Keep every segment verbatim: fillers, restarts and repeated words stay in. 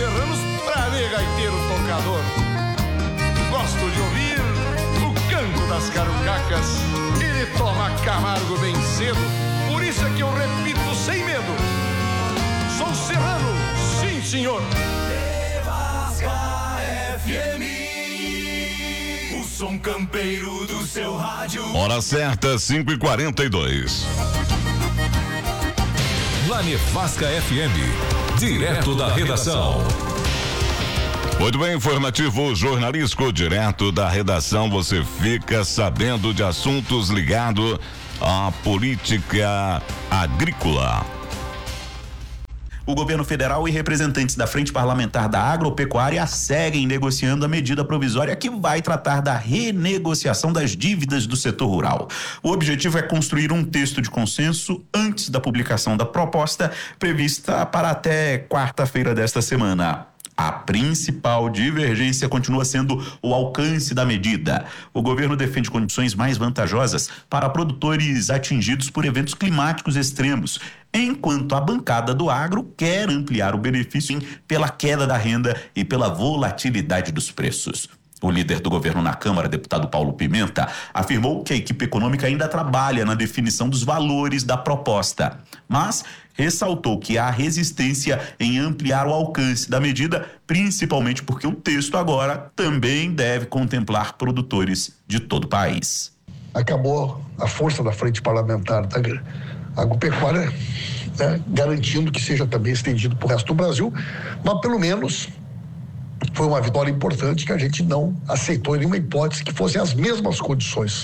serranos pra ver gaiteiro tocador. Gosto de ouvir o canto das carucacas e de tomar Camargo bem cedo. Por isso é que eu repito sem medo: sou serrano, sim senhor. Nevasca F M, o som campeiro do seu rádio. Hora certa, cinco e quarenta e dois. Na Nevasca F M, direto da redação. Muito bem, informativo jornalístico direto da redação. Você fica sabendo de assuntos ligados à política agrícola. O governo federal e representantes da Frente Parlamentar da Agropecuária seguem negociando a medida provisória que vai tratar da renegociação das dívidas do setor rural. O objetivo é construir um texto de consenso antes da publicação da proposta, prevista para até quarta-feira desta semana. A principal divergência continua sendo o alcance da medida. O governo defende condições mais vantajosas para produtores atingidos por eventos climáticos extremos, enquanto a bancada do agro quer ampliar o benefício pela queda da renda e pela volatilidade dos preços. O líder do governo na Câmara, deputado Paulo Pimenta, afirmou que a equipe econômica ainda trabalha na definição dos valores da proposta, mas ressaltou que há resistência em ampliar o alcance da medida, principalmente porque o texto agora também deve contemplar produtores de todo o país. Acabou a força da Frente Parlamentar da Agropecuária, né, garantindo que seja também estendido para o resto do Brasil, mas pelo menos foi uma vitória importante que a gente não aceitou em nenhuma hipótese que fossem as mesmas condições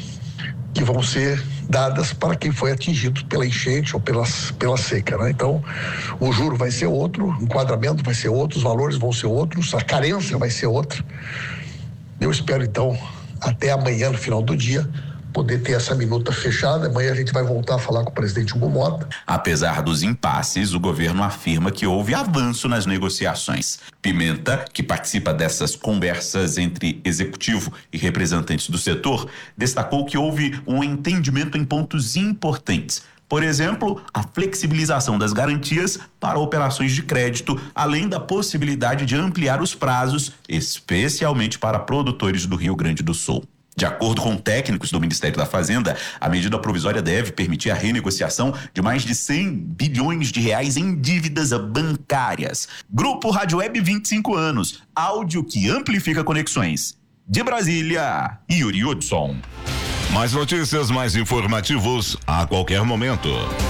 que vão ser dadas para quem foi atingido pela enchente ou pela, pela seca, né? Então, o juro vai ser outro, o enquadramento vai ser outro, os valores vão ser outros, a carência vai ser outra. Eu espero, então, até amanhã, no final do dia, poder ter essa minuta fechada. Amanhã a gente vai voltar a falar com o presidente Hugo Mota. Apesar dos impasses, o governo afirma que houve avanço nas negociações. Pimenta, que participa dessas conversas entre executivo e representantes do setor, destacou que houve um entendimento em pontos importantes. Por exemplo, a flexibilização das garantias para operações de crédito, além da possibilidade de ampliar os prazos, especialmente para produtores do Rio Grande do Sul. De acordo com técnicos do Ministério da Fazenda, a medida provisória deve permitir a renegociação de mais de cem bilhões de reais em dívidas bancárias. Grupo Rádio Web, vinte e cinco anos, áudio que amplifica conexões. De Brasília, Yuri Hudson. Mais notícias, mais informativos a qualquer momento.